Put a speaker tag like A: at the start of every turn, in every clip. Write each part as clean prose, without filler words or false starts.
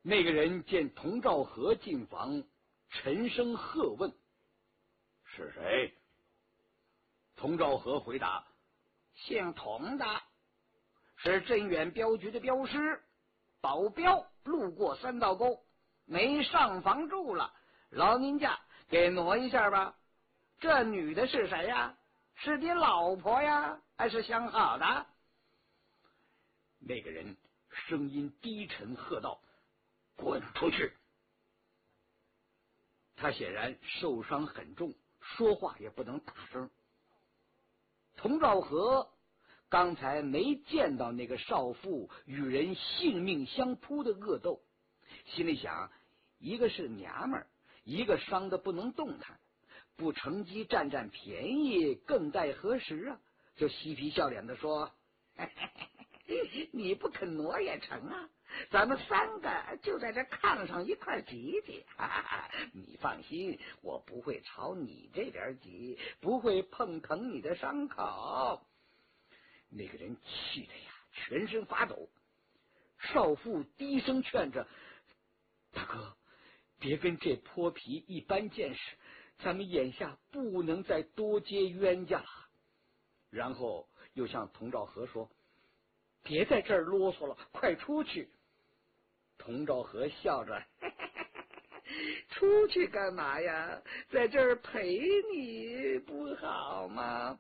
A: 那个人见童兆和进房，沉声喝问：“是谁？”童兆和回答：“
B: 姓童的，是镇远镖局的镖师，保镖路过三道沟，没上房住了，劳您家给挪一下吧。这女的是谁呀？是你老婆呀，还是相好的？”
A: 那个人声音低沉喝道：“滚出去！”他显然受伤很重，说话也不能大声。童兆和刚才没见到那个少妇与人性命相扑的恶斗，心里想，一个是娘们儿，一个伤得不能动弹，不乘机占占便宜更待何时啊？就嬉皮笑脸的说：“
B: 你不肯挪也成啊，咱们三个就在这炕上一块挤挤。你放心，我不会朝你这边挤，不会碰疼你的伤口。”
A: 那个人气得呀，全身发抖。少妇低声劝着：“大哥，别跟这泼皮一般见识，咱们眼下不能再多结冤家了。”然后又向童兆和说：“别在这儿啰嗦了，快出去。”童兆和笑着：“
B: 出去干嘛呀？在这儿陪你不好吗？”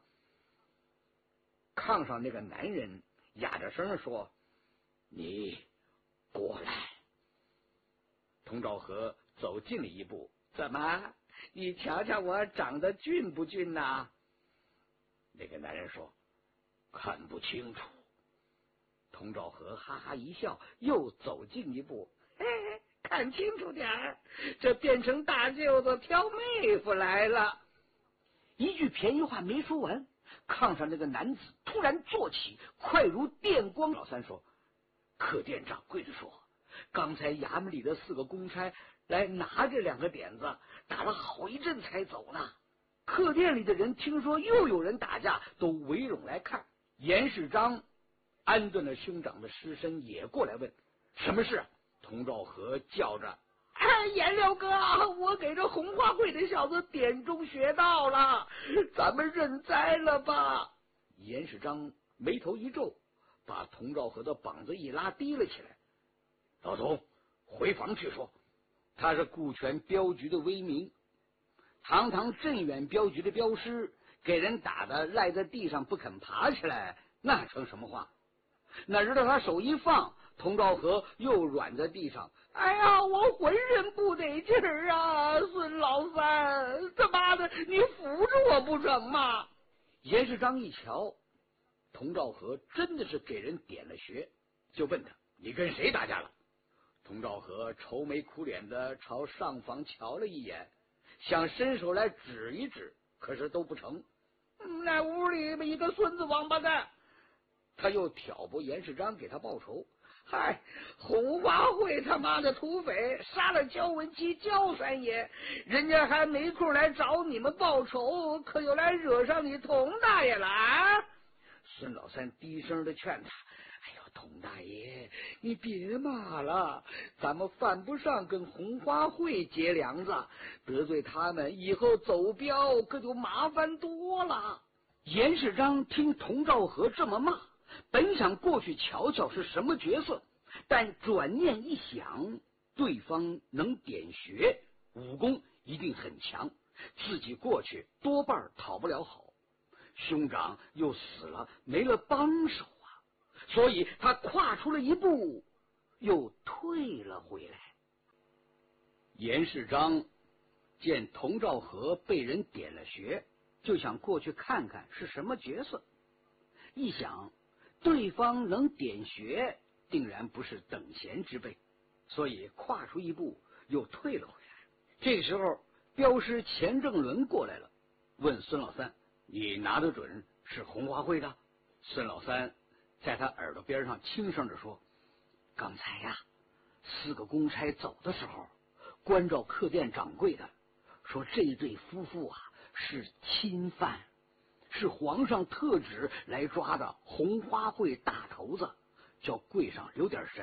A: 炕上那个男人哑着声说：“你过来。”童兆和走近了一步：“
B: 怎么？你瞧瞧我长得俊不俊呐？”
A: 那个男人说：“看不清楚。”童兆和哈哈一笑，又走近一步：“
B: 嘿嘿，看清楚点儿，这变成大舅子挑妹夫来了。”
A: 一句便宜话没说完，炕上那个男子突然坐起，快如电光。老三说：“客店掌柜的说，刚才衙门里的4个公差来拿这2个点子，打了好一阵才走呢。”客店里的人听说又有人打架，都围拢来看。严世章安顿了兄长的尸身，也过来问：“什么事？”童兆和叫着：“
B: 颜六哥，我给这红花会的小子点中穴道了，咱们认栽了吧。”
A: 严世章眉头一皱，把童兆和的膀子一拉，低了起来：“老童，回房去说，他是顾全镖局的威名，堂堂镇远镖局的镖师，给人打的赖在地上不肯爬起来，那成什么话？”哪知道他手一放，童兆和又软在地上。
B: “哎呀，我浑身不得劲儿啊！孙老三，他妈的，你扶着我不成吗？”
A: 严世章一瞧，童兆和真的是给人点了穴，就问他：“你跟谁打架了？”童兆和愁眉苦脸的朝上房瞧了一眼，想伸手来指一指，可是都不成。
B: 那屋里一个孙子王八蛋。
A: 他又挑拨严世章给他报仇。
B: 嗨，红花会他妈的土匪杀了焦文琪焦三爷，人家还没空来找你们报仇，可又来惹上你童大爷了啊！
A: 孙老三低声的劝他：“哎呦，童大爷，你别骂了，咱们犯不上跟红花会结梁子，得罪他们以后走镖可就麻烦多了。”严世章听童兆和这么骂，本想过去瞧瞧是什么角色，但转念一想，对方能点穴，武功一定很强，自己过去多半讨不了好。兄长又死了，没了帮手啊，所以他跨出了一步，又退了回来。严世章见童兆和被人点了穴，就想过去看看是什么角色。一想，对方能点穴，定然不是等闲之辈，所以跨出一步又退了回来。这个时候，镖师钱正伦过来了，问孙老三：“你拿得准是红花会的？”孙老三在他耳朵边上轻声着说：“刚才呀，4个公差走的时候，关照客店掌柜的说，这对夫妇啊是亲犯，是皇上特旨来抓的红花会大头子，叫柜上留点神。”